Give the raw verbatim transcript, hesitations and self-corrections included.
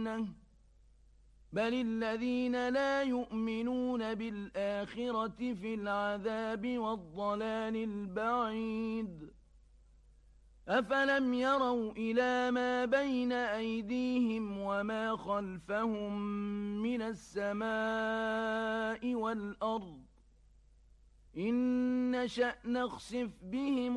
يستعجلونه بل الذين لا يؤمنون بالآخرة في العذاب والضلال البعيد أفلم يروا إلى ما بين أيديهم وما خلفهم من السماء والأرض إن نشأ نخسف بهم